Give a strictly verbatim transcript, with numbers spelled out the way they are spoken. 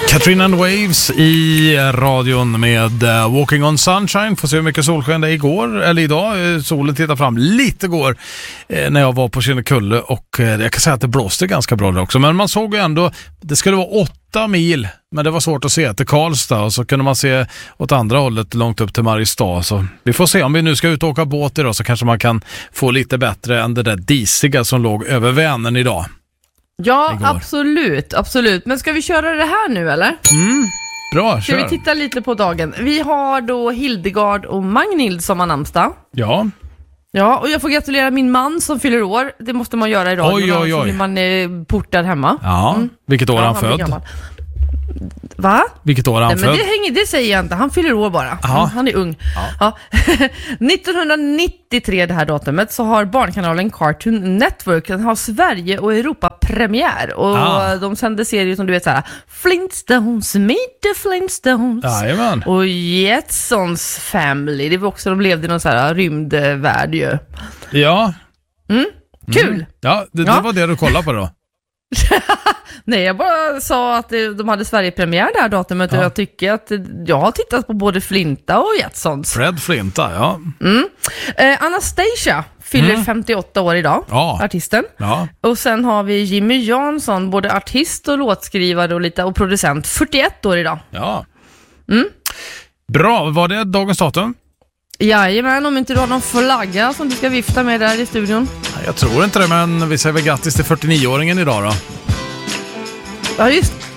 Katrina and Waves i radion med uh, Walking on Sunshine. Får se hur mycket solsken det är igår, eller idag. Solen tittar fram lite igår eh, när jag var på Kinnekulle och eh, jag kan säga att det blåste ganska bra där också. Men man såg ju ändå, det skulle vara åtta mil, men det var svårt att se till Karlstad och så kunde man se åt andra hållet långt upp till Mariestad. Så vi får se om vi nu ska ut och åka båt idag så kanske man kan få lite bättre än det där disiga som låg över Vänern idag. Ja, igår. absolut, absolut. Men ska vi köra det här nu, eller? Mm, bra, Ska kör. vi titta lite på dagen? Vi har då Hildegard och Magnhild som har namnsdag. Ja. Ja, och jag får gratulera min man som fyller år. Det måste man göra i radion. Oj, oj, oj. Så blir man eh, portad hemma. Ja, mm. Vilket år ja, han, han född? gammal. Va? Vilket år han Nej, men född? det, hänger, det säger jag inte. Han fyller år bara. Han, han är ung. Ja. Ja. nittonhundranittiotre, det här datumet, så har barnkanalen Cartoon Network, den har Sverige och Europa premiär. Och ah. de sänder serier som du vet så här: Flintstones, Meet the Flintstones. Jajamän. Och Jetsons Family. Det var också, de levde i någon så här rymdvärld ju. Ja. Mm. Kul. Mm. Ja, det, det ja, var det du kollade på då. Nej, jag bara sa att de hade Sverige-premiär det här datumet. Ja. Och jag tycker att jag har tittat på både Flinta och Jetsons. Fred Flinta, ja. Mm. Eh, Anastasia fyller mm. femtioåtta år idag, ja. artisten. Ja. Och sen har vi Jimmy Jansson, både artist och låtskrivare och lite och producent, fyrtioett år idag. Ja. Mm. Bra, var det dagens datum? Jajamän, om inte du har någon flagga som du ska vifta med där i studion. Jag tror inte det, men vi säger väl grattis till fyrtionio-åringen idag då. Ja, just